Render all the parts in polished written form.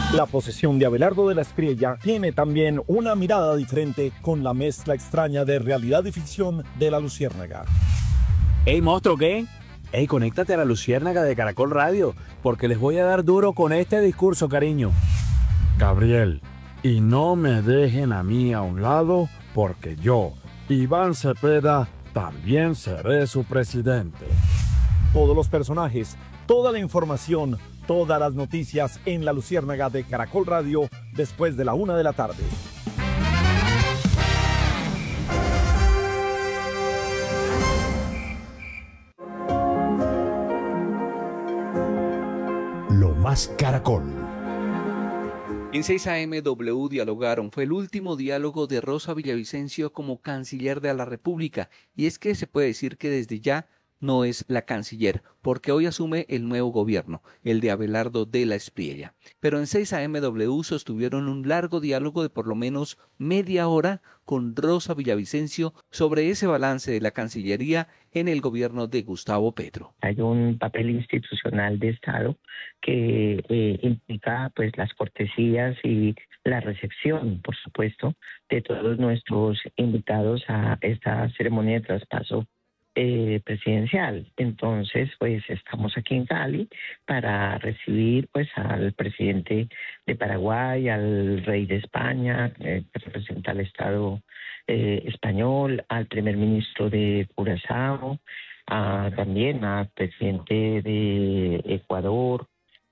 La posesión de Abelardo de la Espriella tiene también una mirada diferente con la mezcla extraña de realidad y ficción de La Luciérnaga. ¡Ey, monstruo, qué! ¡Ey, conéctate a La Luciérnaga de Caracol Radio! Porque les voy a dar duro con este discurso, cariño. Gabriel, y no me dejen a mí a un lado, porque yo, Iván Cepeda, también seré su presidente. Todos los personajes, toda la información, todas las noticias en La Luciérnaga de Caracol Radio después de la 1 de la tarde. Lo más Caracol. En 6 AM W dialogaron. Fue el último diálogo de Rosa Villavicencio como canciller de la República. Y es que se puede decir que desde ya no es la canciller, porque hoy asume el nuevo gobierno, el de Abelardo de la Espriella. Pero en 6 AM W sostuvieron un largo diálogo de por lo menos media hora con Rosa Villavicencio sobre ese balance de la Cancillería en el gobierno de Gustavo Petro. Hay un papel institucional de Estado que implica pues las cortesías y la recepción, por supuesto, de todos nuestros invitados a esta ceremonia de traspaso presidencial. Entonces, pues estamos aquí en Cali para recibir pues al presidente de Paraguay, al rey de España, que representa al Estado español, al primer ministro de Curazao, también al presidente de Ecuador,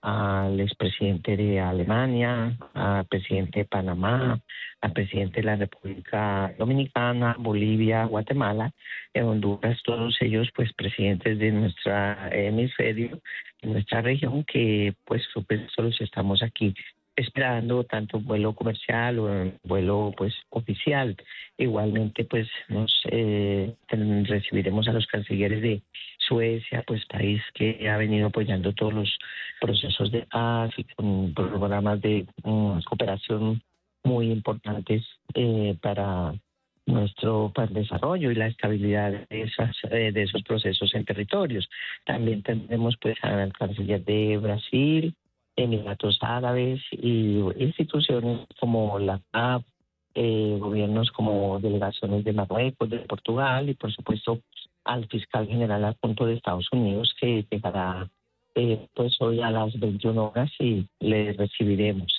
al expresidente de Alemania, al presidente de Panamá, al presidente de la República Dominicana, Bolivia, Guatemala, Honduras, todos ellos pues presidentes de nuestro hemisferio, de nuestra región, que pues los estamos aquí esperando tanto un vuelo comercial o un vuelo pues oficial. Igualmente pues nos recibiremos a los cancilleres de Suecia, pues país que ha venido apoyando todos los procesos de paz y con programas de cooperación muy importantes para nuestro desarrollo y la estabilidad de esos procesos en territorios. También tendremos pues al canciller de Brasil, Emiratos Árabes y instituciones como la CAF, gobiernos como delegaciones de Marruecos, de Portugal y por supuesto al fiscal general adjunto de Estados Unidos, que llegará pues hoy a las 21 horas y le recibiremos.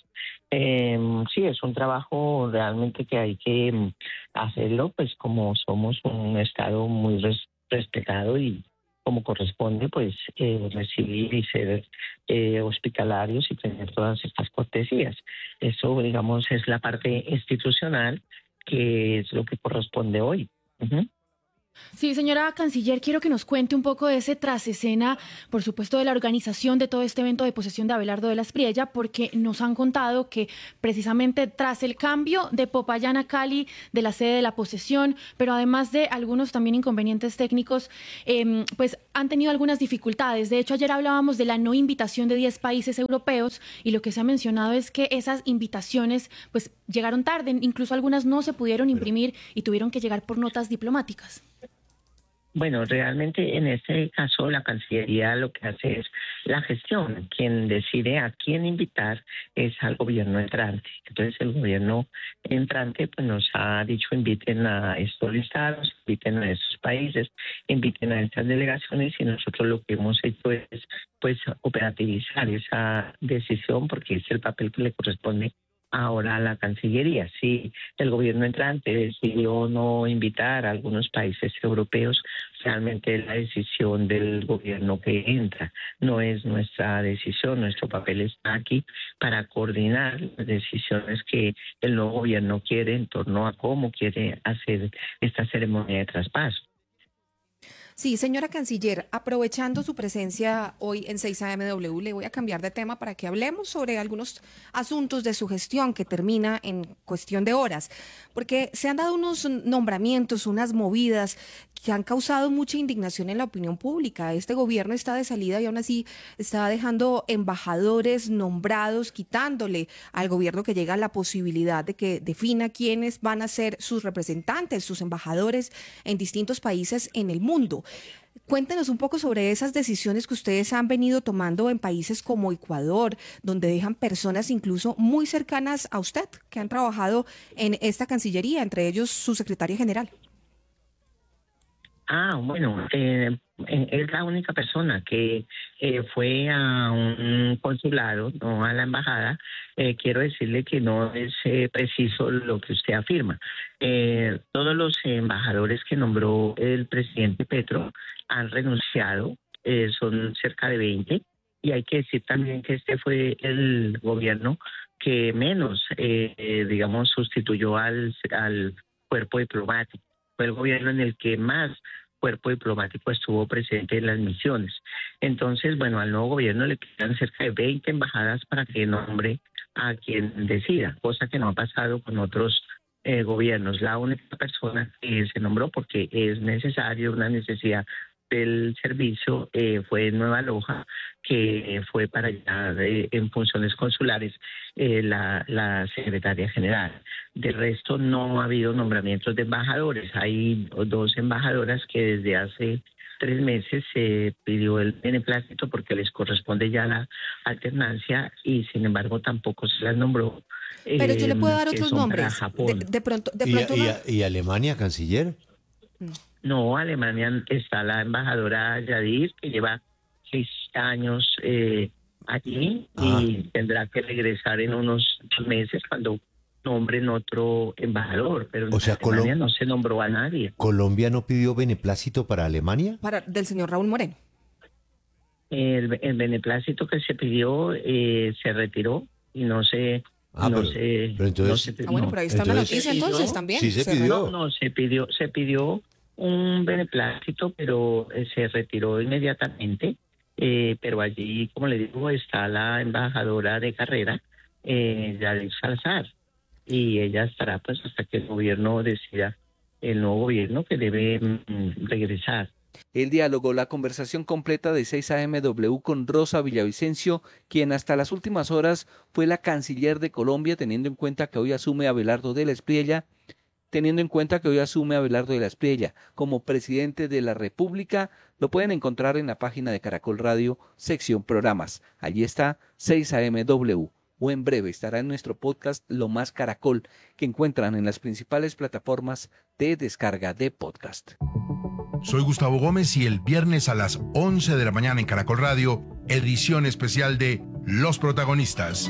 Sí, es un trabajo realmente que hay que hacerlo, pues como somos un Estado muy respetado y como corresponde, pues recibir y ser hospitalarios y tener todas estas cortesías. Eso, digamos, es la parte institucional, que es lo que corresponde hoy. Uh-huh. Sí, señora canciller, quiero que nos cuente un poco de ese trasescena, por supuesto, de la organización de todo este evento de posesión de Abelardo de la Espriella, porque nos han contado que precisamente tras el cambio de Popayán a Cali, de la sede de la posesión, pero además de algunos también inconvenientes técnicos, pues han tenido algunas dificultades. De hecho, ayer hablábamos de la no invitación de 10 países europeos y lo que se ha mencionado es que esas invitaciones pues llegaron tarde, incluso algunas no se pudieron imprimir y tuvieron que llegar por notas diplomáticas. Bueno, realmente en este caso la Cancillería lo que hace es la gestión. Quien decide a quién invitar es al gobierno entrante. Entonces el gobierno entrante pues nos ha dicho inviten a estos listados, inviten a estos países, inviten a estas delegaciones y nosotros lo que hemos hecho es pues operativizar esa decisión porque es el papel que le corresponde ahora a la Cancillería. Si el gobierno entrante decidió no invitar a algunos países europeos, realmente es la decisión del gobierno que entra, no es nuestra decisión. Nuestro papel está aquí para coordinar las decisiones que el nuevo gobierno quiere en torno a cómo quiere hacer esta ceremonia de traspaso. Sí, señora canciller, aprovechando su presencia hoy en 6 AM W, le voy a cambiar de tema para que hablemos sobre algunos asuntos de su gestión que termina en cuestión de horas, porque se han dado unos nombramientos, unas movidas que han causado mucha indignación en la opinión pública. Este gobierno está de salida y aún así está dejando embajadores nombrados, quitándole al gobierno que llega la posibilidad de que defina quiénes van a ser sus representantes, sus embajadores en distintos países en el mundo. Cuéntenos un poco sobre esas decisiones que ustedes han venido tomando en países como Ecuador, donde dejan personas incluso muy cercanas a usted, que han trabajado en esta Cancillería, entre ellos su secretaria general. Bueno, es la única persona que fue a un consulado, no a la embajada. Quiero decirle que no es preciso lo que usted afirma. Todos los embajadores que nombró el presidente Petro han renunciado, son cerca de 20, y hay que decir también que este fue el gobierno que menos, sustituyó al cuerpo diplomático. Fue el gobierno en el que más cuerpo diplomático estuvo presente en las misiones. Entonces, bueno, al nuevo gobierno le quedan cerca de 20 embajadas para que nombre a quien decida, cosa que no ha pasado con otros gobiernos. La única persona que se nombró porque es necesario, una necesidad del servicio, fue Nueva Loja, que fue para allá en funciones consulares la secretaria general. De resto no ha habido nombramientos de embajadores. Hay 2 embajadoras que desde hace 3 meses se pidió el beneplácito porque les corresponde ya la alternancia y sin embargo tampoco se las nombró. Pero yo le puedo dar otros nombres. De pronto ¿Y Alemania, canciller? No, Alemania está la embajadora Yadir, que lleva 6 años allí y tendrá que regresar en unos meses cuando nombren otro embajador. Pero o sea, Alemania no se nombró a nadie. ¿Colombia no pidió beneplácito para Alemania? Del señor Raúl Moreno. El beneplácito que se pidió se retiró y no se... pero entonces... bueno, pero ahí está una noticia entonces también. Sí se pidió. No, se pidió un beneplácito, pero se retiró inmediatamente. Pero allí, como le digo, está la embajadora de carrera, Yadir Salazar, y ella estará pues hasta que el gobierno decida, el nuevo gobierno, que debe regresar. El diálogo, la conversación completa de 6 AMW con Rosa Villavicencio, quien hasta las últimas horas fue la canciller de Colombia, teniendo en cuenta que hoy asume Abelardo de la Espriella, como presidente de la República. Lo pueden encontrar en la página de Caracol Radio, sección programas. Allí está 6 AMW. O en breve estará en nuestro podcast Lo Más Caracol, que encuentran en las principales plataformas de descarga de podcast. Soy Gustavo Gómez y el viernes a las 11 de la mañana en Caracol Radio, edición especial de Los Protagonistas.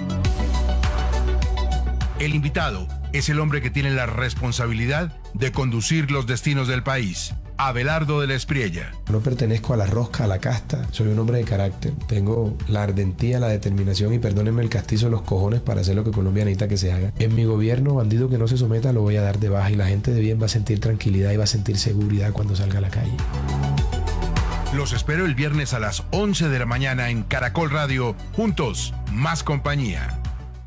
El invitado es el hombre que tiene la responsabilidad de conducir los destinos del país, Abelardo de la Espriella. No pertenezco a la rosca, a la casta, soy un hombre de carácter. Tengo la ardentía, la determinación y perdónenme el castizo, los cojones para hacer lo que Colombia necesita que se haga. En mi gobierno, bandido que no se someta lo voy a dar de baja y la gente de bien va a sentir tranquilidad y va a sentir seguridad cuando salga a la calle. Los espero el viernes a las 11 de la mañana en Caracol Radio. Juntos, más compañía.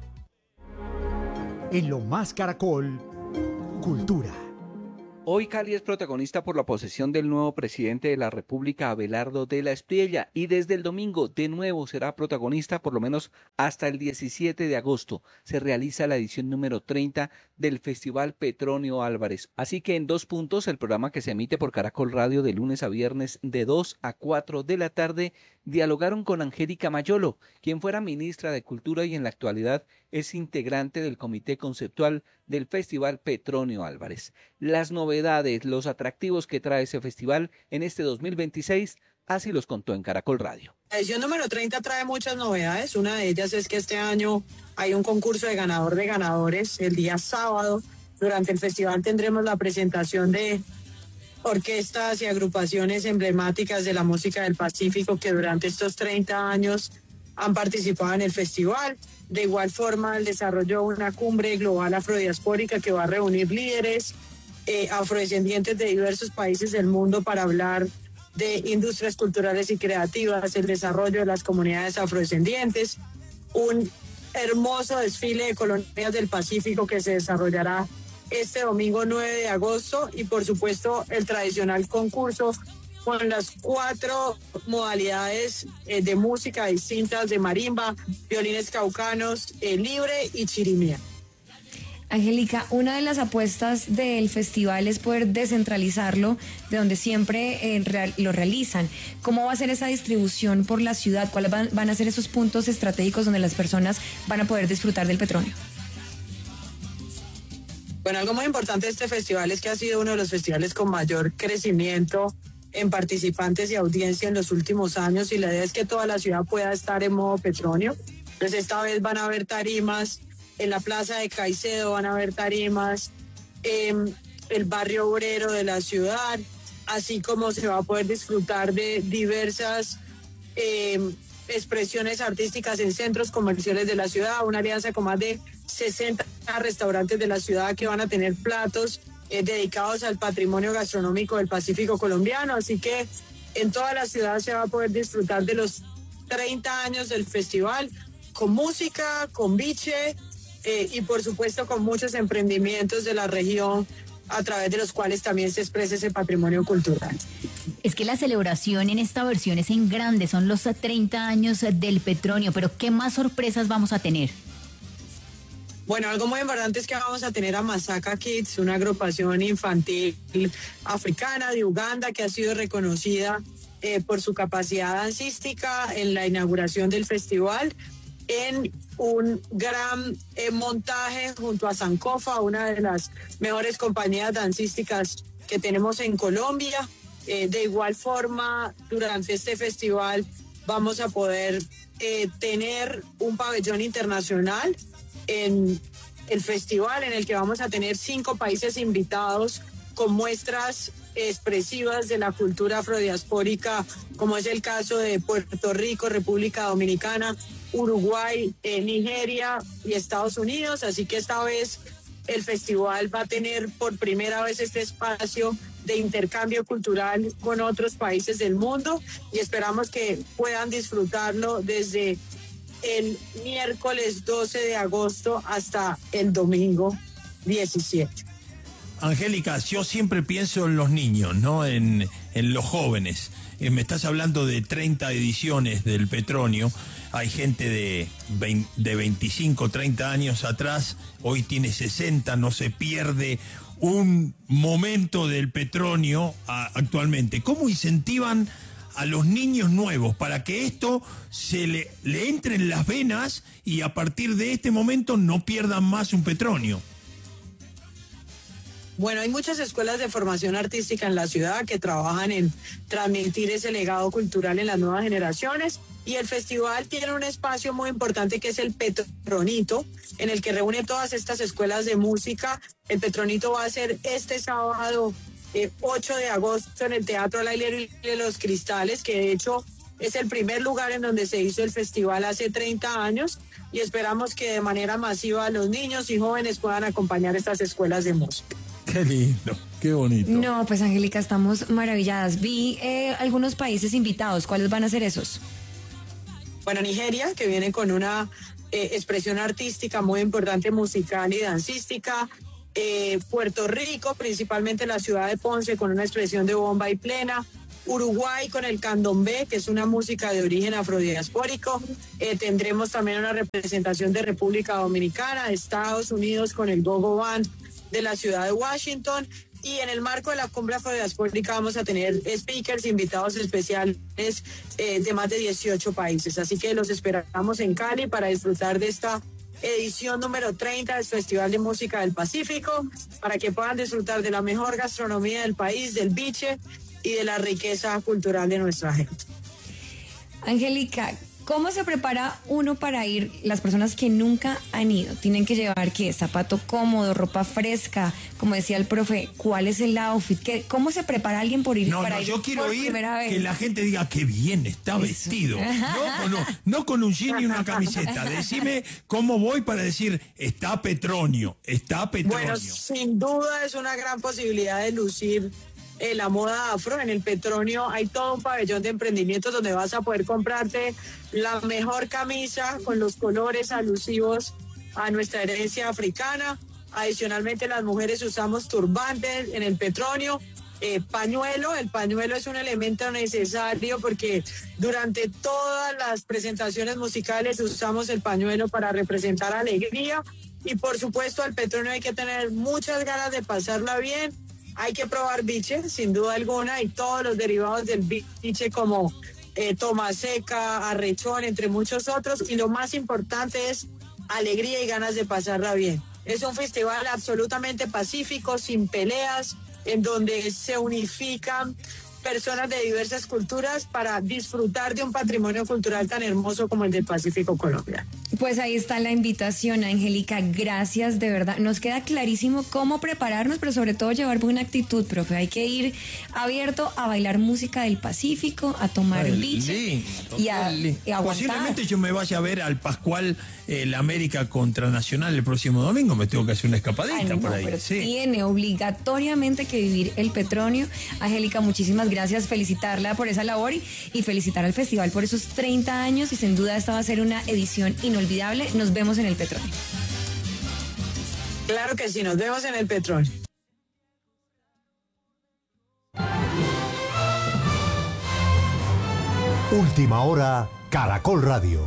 En Lo Más Caracol, cultura. Hoy Cali es protagonista por la posesión del nuevo presidente de la República, Abelardo de la Espriella, y desde el domingo de nuevo será protagonista por lo menos hasta el 17 de agosto. Se realiza la edición número 30 del Festival Petronio Álvarez. Así que en 2 puntos, el programa que se emite por Caracol Radio de lunes a viernes de 2 a 4 de la tarde, dialogaron con Angélica Mayolo, quien fuera ministra de Cultura y en la actualidad es integrante del comité conceptual del Festival Petronio Álvarez. Las novedades, los atractivos que trae ese festival en este 2026, así los contó en Caracol Radio. La edición número 30 trae muchas novedades. Una de ellas es que este año hay un concurso de ganador de ganadores. El día sábado, durante el festival, tendremos la presentación de orquestas y agrupaciones emblemáticas de la música del Pacífico que durante estos 30 años han participado en el festival. De igual forma, el desarrollo de una cumbre global afrodiaspórica que va a reunir líderes afrodescendientes de diversos países del mundo para hablar de industrias culturales y creativas, el desarrollo de las comunidades afrodescendientes, un hermoso desfile de colonias del Pacífico que se desarrollará este domingo 9 de agosto y por supuesto el tradicional concurso con las 4 modalidades de música distintas de marimba, violines caucanos, libre y chirimía. Angélica, una de las apuestas del festival es poder descentralizarlo de donde siempre lo realizan. ¿Cómo va a ser esa distribución por la ciudad? ¿Cuáles van a ser esos puntos estratégicos donde las personas van a poder disfrutar del petróleo? Bueno, algo muy importante de este festival es que ha sido uno de los festivales con mayor crecimiento en participantes y audiencia en los últimos años, y la idea es que toda la ciudad pueda estar en modo petróleo. Entonces esta vez van a haber tarimas en la Plaza de Caicedo, van a haber tarimas en el barrio obrero de la ciudad, así como se va a poder disfrutar de diversas expresiones artísticas en centros comerciales de la ciudad, una alianza con más de 60 restaurantes de la ciudad que van a tener platos dedicados al patrimonio gastronómico del Pacífico colombiano, así que en toda la ciudad se va a poder disfrutar de los 30 años del festival, con música, con biche, y por supuesto con muchos emprendimientos de la región a través de los cuales también se expresa ese patrimonio cultural. Es que la celebración en esta versión es en grande, son los 30 años del petróleo, pero ¿qué más sorpresas vamos a tener? Bueno, algo muy importante es que vamos a tener a Masaka Kids, una agrupación infantil africana de Uganda que ha sido reconocida por su capacidad dancística en la inauguración del festival, en un gran montaje junto a Sankofa, una de las mejores compañías dancísticas que tenemos en Colombia. De igual forma, durante este festival vamos a poder tener un pabellón internacional en el festival, en el que vamos a tener 5 países invitados con muestras expresivas de la cultura afrodiaspórica, como es el caso de Puerto Rico, República Dominicana, Uruguay, Nigeria y Estados Unidos. Así que esta vez el festival va a tener por primera vez este espacio de intercambio cultural con otros países del mundo, y esperamos que puedan disfrutarlo desde el miércoles 12 de agosto hasta el domingo 17. Angélica, yo siempre pienso en los niños, ¿no? En los jóvenes. Me estás hablando de 30 ediciones del Petronio. Hay gente de 25, 30 años atrás, hoy tiene 60, no se pierde un momento del Petronio actualmente. ¿Cómo incentivan a los niños nuevos para que esto se le entre en las venas y a partir de este momento no pierdan más un Petronio? Bueno, hay muchas escuelas de formación artística en la ciudad que trabajan en transmitir ese legado cultural en las nuevas generaciones, y el festival tiene un espacio muy importante que es el Petronito, en el que reúne todas estas escuelas de música. El Petronito va a ser este sábado 8 de agosto en el Teatro Al Aire de los Cristales, que de hecho es el primer lugar en donde se hizo el festival hace 30 años, y esperamos que de manera masiva los niños y jóvenes puedan acompañar estas escuelas de música. Qué lindo, qué bonito. No, pues Angélica, estamos maravilladas. Vi algunos países invitados. ¿Cuáles van a ser esos? Bueno, Nigeria, que viene con una expresión artística muy importante, musical y dancística. Puerto Rico, principalmente la ciudad de Ponce, con una expresión de bomba y plena. Uruguay con el candombe, que es una música de origen afrodiaspórico. Tendremos también una representación de República Dominicana, Estados Unidos con el Go-Go Band de la ciudad de Washington, y en el marco de la cumbre afrodiaspórica vamos a tener speakers, invitados especiales de más de 18 países. Así que los esperamos en Cali para disfrutar de esta edición número 30 del Festival de Música del Pacífico, para que puedan disfrutar de la mejor gastronomía del país, del biche y de la riqueza cultural de nuestra gente. Angélica, ¿cómo se prepara uno para ir? Las personas que nunca han ido tienen que llevar ¿qué? Zapato cómodo, ropa fresca, como decía el profe. ¿Cuál es el outfit? ¿Cómo se prepara alguien por ir? Yo quiero ir que la gente diga qué bien está vestido. No con un jean y una camiseta. Decime cómo voy para decir está Petronio, está Petronio. Bueno, sin duda es una gran posibilidad de lucir la moda afro. En el Petronio hay todo un pabellón de emprendimientos donde vas a poder comprarte la mejor camisa con los colores alusivos a nuestra herencia africana. Adicionalmente, las mujeres usamos turbantes en el Petronio, pañuelo. El pañuelo es un elemento necesario porque durante todas las presentaciones musicales usamos el pañuelo para representar alegría. Y por supuesto al Petronio hay que tener muchas ganas de pasarla bien. Hay que probar biche, sin duda alguna, y todos los derivados del biche como tomaseca, arrechón, entre muchos otros. Y lo más importante es alegría y ganas de pasarla bien. Es un festival absolutamente pacífico, sin peleas, en donde se unifican personas de diversas culturas para disfrutar de un patrimonio cultural tan hermoso como el del Pacífico colombiano. Pues ahí está la invitación, Angélica, gracias, de verdad. Nos queda clarísimo cómo prepararnos, pero sobre todo llevar buena actitud, profe. Hay que ir abierto a bailar música del Pacífico, a tomar biche y a aguantar. Posiblemente yo me vaya a ver al Pascual, el América contra Nacional el próximo domingo. Me tengo que hacer una escapadita por ahí. Pero tiene obligatoriamente que vivir el Petronio. Angélica, muchísimas gracias. Felicitarla por esa labor y felicitar al festival por esos 30 años. Y sin duda esta va a ser una edición inolvidable. Nos vemos en el Petronio. Claro que sí, nos vemos en el Petronio. Última hora, Caracol Radio.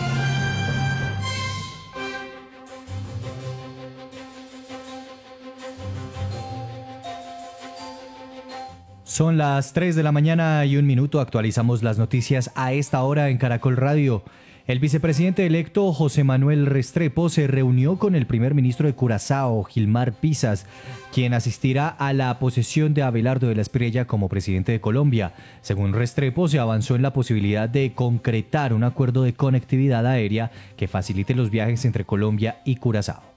Son las 3 de la mañana y 1 minuto. Actualizamos las noticias a esta hora en Caracol Radio. El vicepresidente electo José Manuel Restrepo se reunió con el primer ministro de Curazao, Gilmar Pisas, quien asistirá a la posesión de Abelardo de la Espriella como presidente de Colombia. Según Restrepo, se avanzó en la posibilidad de concretar un acuerdo de conectividad aérea que facilite los viajes entre Colombia y Curazao.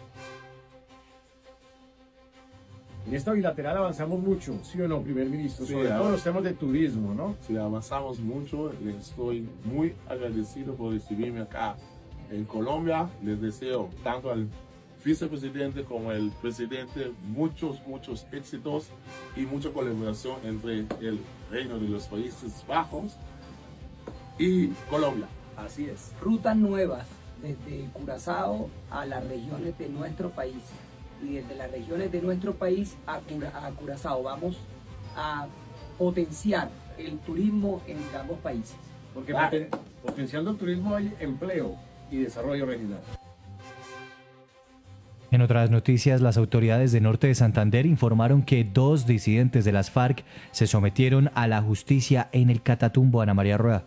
En esta bilateral avanzamos mucho, ¿sí o no, primer ministro? Sí, sobre todo los temas de turismo, ¿no? Sí, avanzamos mucho. Estoy muy agradecido por recibirme acá en Colombia. Les deseo tanto al vicepresidente como al presidente muchos éxitos y mucha colaboración entre el Reino de los Países Bajos y Colombia. Así es. Rutas nuevas desde Curazao a las regiones de nuestro país. Y desde las regiones de nuestro país a Curazao vamos a potenciar el turismo entre ambos países. Porque potenciando el turismo hay empleo y desarrollo regional. En otras noticias, las autoridades de Norte de Santander informaron que 2 disidentes de las FARC se sometieron a la justicia en el Catatumbo. Ana María Rueda.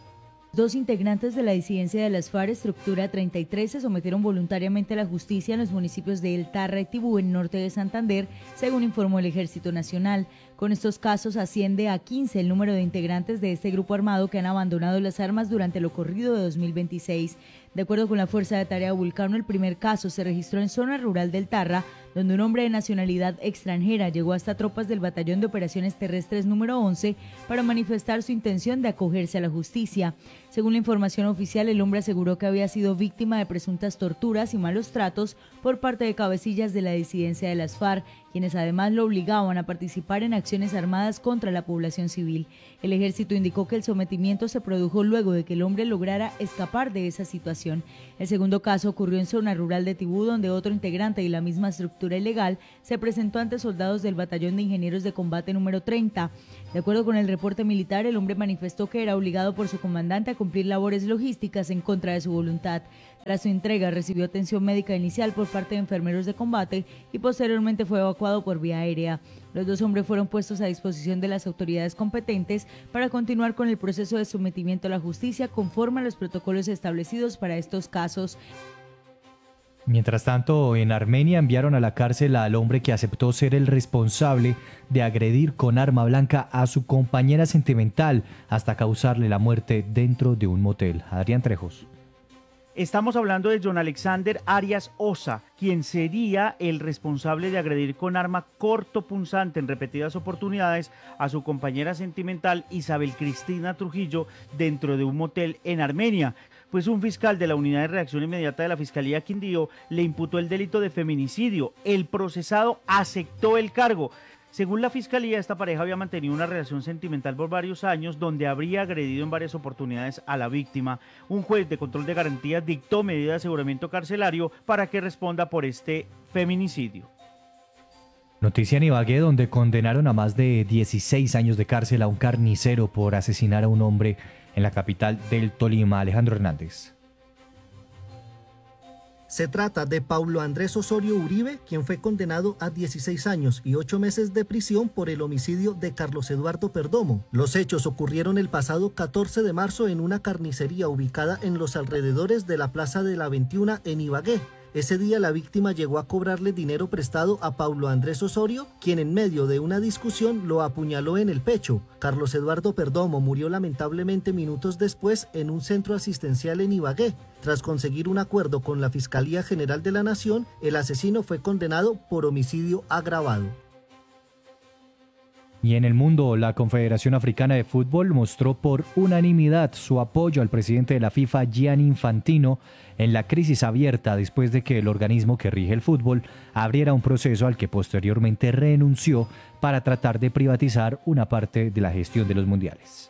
2 integrantes de la disidencia de las FARC, Estructura 33, se sometieron voluntariamente a la justicia en los municipios de El Tarra y Tibú, en Norte de Santander, según informó el Ejército Nacional. Con estos casos asciende a 15 el número de integrantes de este grupo armado que han abandonado las armas durante lo corrido de 2026. De acuerdo con la Fuerza de Tarea Vulcano, el primer caso se registró en zona rural del Tarra, donde un hombre de nacionalidad extranjera llegó hasta tropas del Batallón de Operaciones Terrestres número 11 para manifestar su intención de acogerse a la justicia. Según la información oficial, el hombre aseguró que había sido víctima de presuntas torturas y malos tratos por parte de cabecillas de la disidencia de las FARC, quienes además lo obligaban a participar en acciones armadas contra la población civil. El ejército indicó que el sometimiento se produjo luego de que el hombre lograra escapar de esa situación. El segundo caso ocurrió en zona rural de Tibú, donde otro integrante de la misma estructura ilegal se presentó ante soldados del Batallón de Ingenieros de Combate número 30. De acuerdo con el reporte militar, el hombre manifestó que era obligado por su comandante a cumplir labores logísticas en contra de su voluntad. Tras su entrega, recibió atención médica inicial por parte de enfermeros de combate y posteriormente fue evacuado por vía aérea. Los 2 hombres fueron puestos a disposición de las autoridades competentes para continuar con el proceso de sometimiento a la justicia conforme a los protocolos establecidos para estos casos. Mientras tanto, en Armenia enviaron a la cárcel al hombre que aceptó ser el responsable de agredir con arma blanca a su compañera sentimental hasta causarle la muerte dentro de un motel. Adrián Trejos. Estamos hablando de John Alexander Arias Osa, quien sería el responsable de agredir con arma cortopunzante en repetidas oportunidades a su compañera sentimental Isabel Cristina Trujillo dentro de un motel en Armenia. Pues un fiscal de la Unidad de Reacción Inmediata de la Fiscalía Quindío le imputó el delito de feminicidio. El procesado aceptó el cargo. Según la Fiscalía, esta pareja había mantenido una relación sentimental por varios años donde habría agredido en varias oportunidades a la víctima. Un juez de control de garantías dictó medida de aseguramiento carcelario para que responda por este feminicidio. Noticia en Ibagué, donde condenaron a más de 16 años de cárcel a un carnicero por asesinar a un hombre en la capital del Tolima. Alejandro Hernández. Se trata de Paulo Andrés Osorio Uribe, quien fue condenado a 16 años y 8 meses de prisión por el homicidio de Carlos Eduardo Perdomo. Los hechos ocurrieron el pasado 14 de marzo en una carnicería ubicada en los alrededores de la Plaza de la 21 en Ibagué. Ese día la víctima llegó a cobrarle dinero prestado a Paulo Andrés Osorio, quien en medio de una discusión lo apuñaló en el pecho. Carlos Eduardo Perdomo murió lamentablemente minutos después en un centro asistencial en Ibagué. Tras conseguir un acuerdo con la Fiscalía General de la Nación, el asesino fue condenado por homicidio agravado. Y en el mundo, la Confederación Africana de Fútbol mostró por unanimidad su apoyo al presidente de la FIFA, Gianni Infantino, en la crisis abierta después de que el organismo que rige el fútbol abriera un proceso al que posteriormente renunció para tratar de privatizar una parte de la gestión de los mundiales.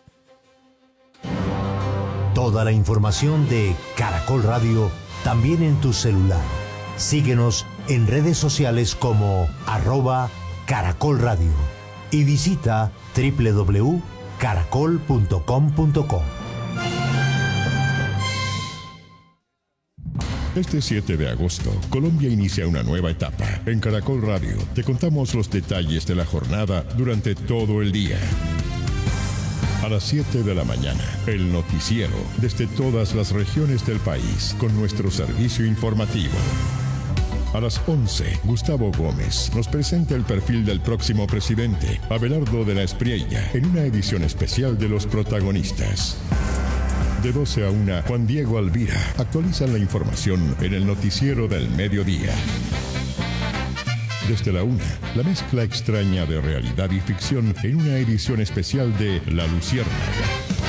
Toda la información de Caracol Radio también en tu celular. Síguenos en redes sociales como @Caracol Radio. Y visita www.caracol.com.co. Este 7 de agosto, Colombia inicia una nueva etapa. En Caracol Radio te contamos los detalles de la jornada durante todo el día. A las 7 de la mañana, el noticiero desde todas las regiones del país con nuestro servicio informativo. A las 11, Gustavo Gómez nos presenta el perfil del próximo presidente, Abelardo de la Espriella, en una edición especial de Los Protagonistas. De 12 a 1, Juan Diego Alvira actualiza la información en el noticiero del mediodía. Desde la 1, la mezcla extraña de realidad y ficción en una edición especial de La Luciérnaga.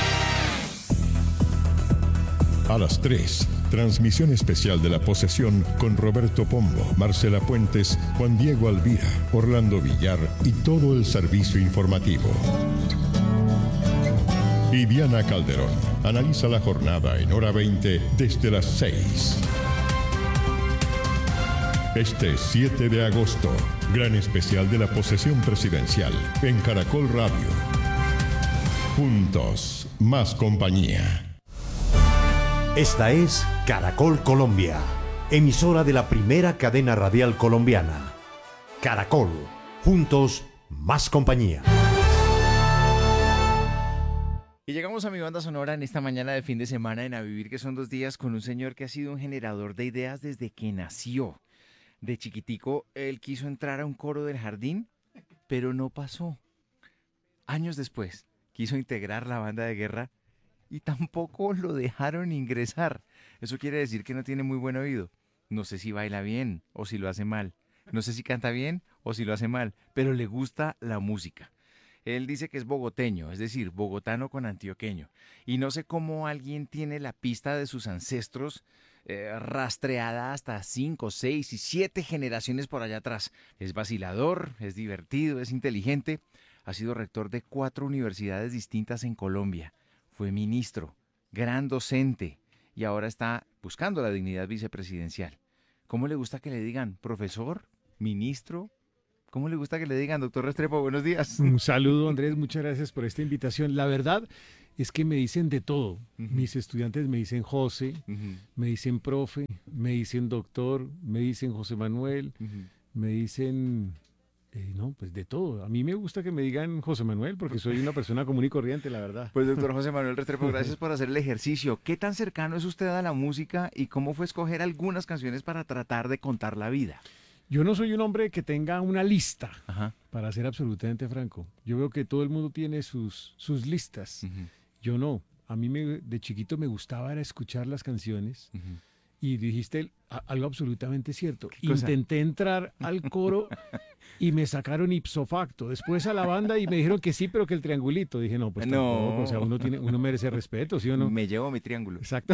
A las 3, transmisión especial de La Posesión con Roberto Pombo, Marcela Puentes, Juan Diego Alvira, Orlando Villar y todo el servicio informativo. Y Diana Calderón analiza la jornada en hora 20 desde las 6. Este 7 de agosto, gran especial de la posesión presidencial en Caracol Radio. Juntos, más compañía. Esta es Caracol Colombia, emisora de la primera cadena radial colombiana. Caracol, juntos, más compañía. Y llegamos a mi banda sonora en esta mañana de fin de semana en A Vivir, que son 2 días, con un señor que ha sido un generador de ideas desde que nació. De chiquitico, él quiso entrar a un coro del jardín, pero no pasó. Años después, quiso integrar la banda de guerra y tampoco lo dejaron ingresar. Eso quiere decir que no tiene muy buen oído. No sé si baila bien o si lo hace mal. No sé si canta bien o si lo hace mal, pero le gusta la música. Él dice que es bogoteño, es decir, bogotano con antioqueño. Y no sé cómo alguien tiene la pista de sus ancestros rastreada hasta 5, 6 y 7 generaciones por allá atrás. Es vacilador, es divertido, es inteligente. Ha sido rector de 4 universidades distintas en Colombia. Fue ministro, gran docente y ahora está buscando la dignidad vicepresidencial. ¿Cómo le gusta que le digan profesor, ministro? ¿Cómo le gusta que le digan, doctor Restrepo? Buenos días. Un saludo, Andrés, muchas gracias por esta invitación. La verdad es que me dicen de todo. Mis estudiantes me dicen José, me dicen profe, me dicen doctor, me dicen José Manuel, me dicen... no, pues de todo. A mí me gusta que me digan José Manuel porque soy una persona común y corriente, la verdad. Pues doctor José Manuel Restrepo, gracias por hacer el ejercicio. ¿Qué tan cercano es usted a la música y cómo fue escoger algunas canciones para tratar de contar la vida? Yo no soy un hombre que tenga una lista, para ser absolutamente franco. Yo veo que todo el mundo tiene sus listas. Yo no. A mí de chiquito me gustaba era escuchar las canciones. Y dijiste algo absolutamente cierto. Intenté entrar al coro y me sacaron ipso facto. Después a la banda y me dijeron que sí, pero que el triangulito. Dije, no, pues tampoco. O sea, uno merece respeto, ¿sí o no? Me llevo mi triángulo. Exacto.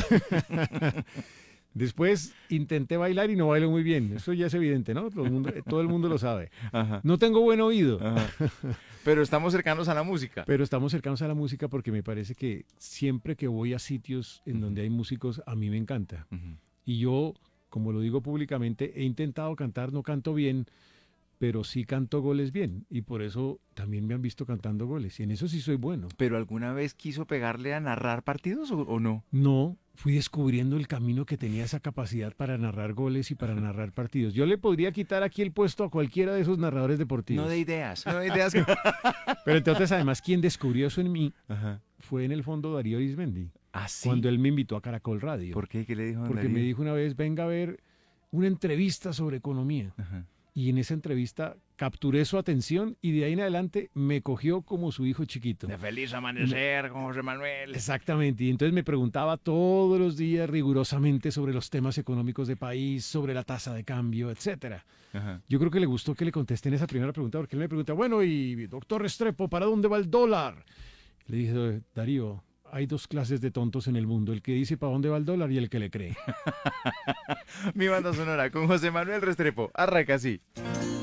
Después intenté bailar y no bailo muy bien. Eso ya es evidente, ¿no? Todo el mundo lo sabe. No tengo buen oído. Pero estamos cercanos a la música. Pero estamos cercanos a la música porque me parece que siempre que voy a sitios en donde hay músicos, a mí me encanta. Y yo, como lo digo públicamente, he intentado cantar, no canto bien, pero sí canto goles bien y por eso también me han visto cantando goles y en eso sí soy bueno. ¿Pero alguna vez quiso pegarle a narrar partidos o no? No, fui descubriendo el camino que tenía esa capacidad para narrar goles y para narrar partidos. Yo le podría quitar aquí el puesto a cualquiera de esos narradores deportivos. No de ideas, no de ideas. Pero entonces además quien descubrió eso en mí Ajá. fue en el fondo Darío Arizmendi. ¿Ah, sí? Cuando él me invitó a Caracol Radio. ¿Por qué? ¿Qué le dijo don Porque Darío? me dijo una vez, venga a ver una entrevista sobre economía. Ajá. Y en esa entrevista capturé su atención y de ahí en adelante me cogió como su hijo chiquito. De feliz amanecer con José Manuel. Exactamente, y entonces me preguntaba todos los días rigurosamente sobre los temas económicos de país, sobre la tasa de cambio, etcétera. Ajá. Yo creo que le gustó que le contesté en esa primera pregunta, porque él me pregunta, bueno, y doctor Restrepo, ¿para dónde va el dólar? Le dije, Darío, hay dos clases de tontos en el mundo, el que dice para dónde va el dólar y el que le cree. Mi banda sonora con José Manuel Restrepo. Arranca así.